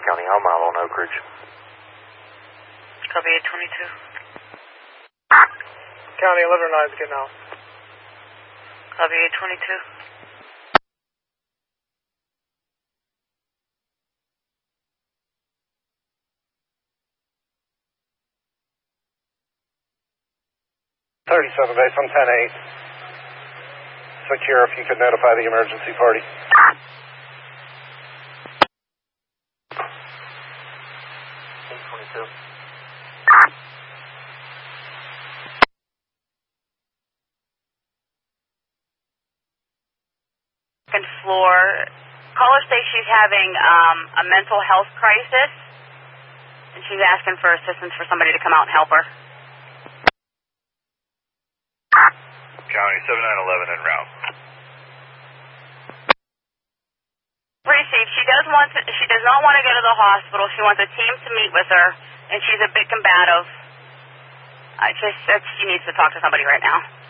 County, I'm out on Oak Ridge. Copy 822. County 1109 is getting out. Copy 822. '37 base on 10-8. Secure if you could notify the emergency party. Second floor. Caller says she's having a mental health crisis, and she's asking for assistance for somebody to come out and help her. County 7911 en route. Received. She does not want to go to the hospital. She wants a team to meet with her, and she's a bit combative. She needs to talk to somebody right now.